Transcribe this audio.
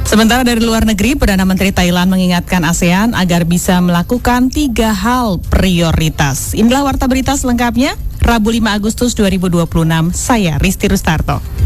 Sementara dari luar negeri, Perdana Menteri Thailand mengingatkan ASEAN agar bisa melakukan 3 hal prioritas. Inilah Warta Berita selengkapnya, Rabu 5 Agustus 2026, saya Risti Rustarto.